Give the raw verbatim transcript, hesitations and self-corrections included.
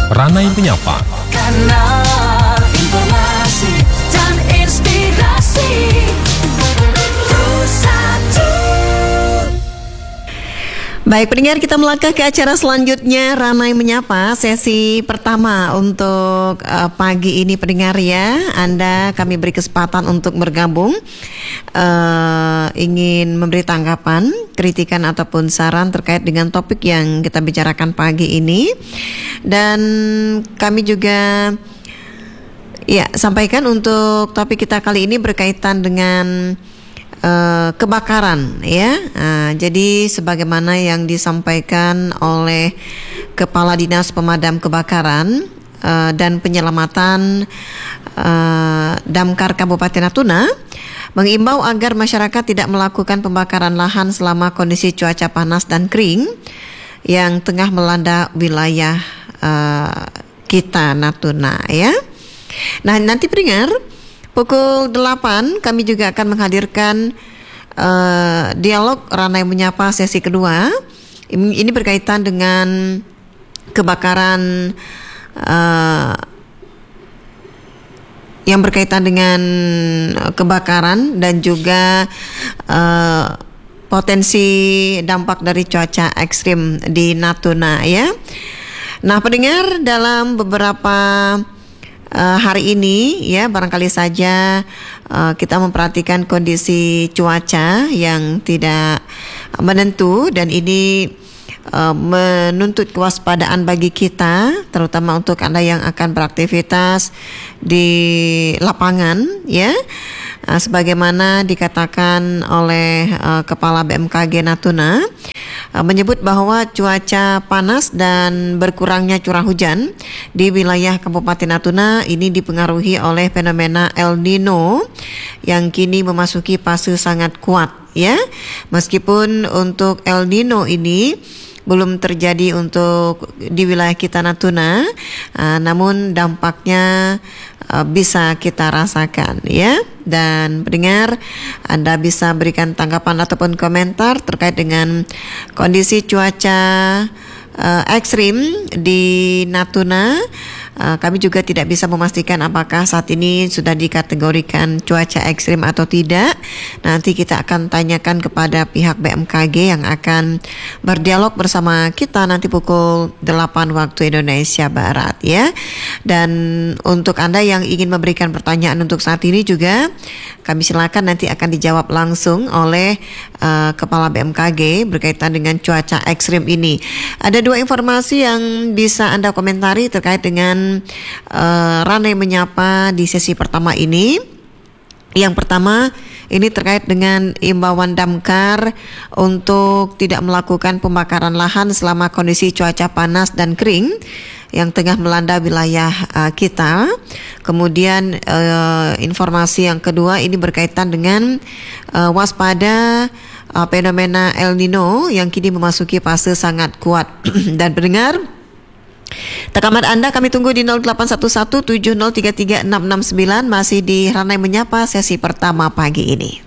Ranai Menyapa. Kanal informasi dan inspirasi Pusat. Baik pendengar, kita melangkah ke acara selanjutnya, Ranai Menyapa, sesi pertama untuk uh, pagi ini pendengar ya. Anda kami beri kesempatan untuk bergabung, uh, ingin memberi tanggapan, kritikan ataupun saran terkait dengan topik yang kita bicarakan pagi ini. Dan kami juga ya sampaikan untuk topik kita kali ini berkaitan dengan Uh, kebakaran ya. Uh, jadi sebagaimana yang disampaikan oleh Kepala Dinas Pemadam Kebakaran uh, dan Penyelamatan uh, Damkar Kabupaten Natuna mengimbau agar masyarakat tidak melakukan pembakaran lahan selama kondisi cuaca panas dan kering yang tengah melanda wilayah uh, kita Natuna ya. Nah, nanti pendengar pukul delapan kami juga akan menghadirkan uh, dialog Ranai Menyapa sesi kedua. Ini berkaitan dengan kebakaran uh, yang berkaitan dengan kebakaran dan juga uh, potensi dampak dari cuaca ekstrim di Natuna ya. Nah pendengar, dalam beberapa Uh, hari ini ya barangkali saja uh, kita memperhatikan kondisi cuaca yang tidak menentu dan ini uh, menuntut kewaspadaan bagi kita, terutama untuk Anda yang akan beraktivitas di lapangan ya. Uh, sebagaimana dikatakan oleh uh, Kepala B M K G Natuna, uh, menyebut bahwa cuaca panas dan berkurangnya curah hujan di wilayah Kabupaten Natuna ini dipengaruhi oleh fenomena El Nino yang kini memasuki fase sangat kuat ya. Meskipun untuk El Nino ini belum terjadi untuk di wilayah kita Natuna, uh, namun dampaknya uh, bisa kita rasakan ya. Dan pendengar, Anda bisa berikan tanggapan ataupun komentar terkait dengan kondisi cuaca uh, ekstrim di Natuna. Uh, kami juga tidak bisa memastikan apakah saat ini sudah dikategorikan cuaca ekstrim atau tidak. Nanti kita akan tanyakan kepada pihak B M K G yang akan berdialog bersama kita nanti pukul delapan waktu Indonesia Barat ya. Dan untuk Anda yang ingin memberikan pertanyaan untuk saat ini juga kami silakan, nanti akan dijawab langsung oleh uh, Kepala B M K G berkaitan dengan cuaca ekstrim ini. Ada dua informasi yang bisa Anda komentari terkait dengan uh, Ranai Menyapa di sesi pertama ini. Yang pertama, ini terkait dengan imbauan Damkar untuk tidak melakukan pembakaran lahan selama kondisi cuaca panas dan kering yang tengah melanda wilayah uh, kita. Kemudian uh, informasi yang kedua ini berkaitan dengan uh, waspada uh, fenomena El Nino yang kini memasuki fase sangat kuat. Dan pendengar, tekaman Anda kami tunggu di nol delapan satu satu tujuh nol tiga tiga enam enam sembilan, masih di Ranai Menyapa sesi pertama pagi ini.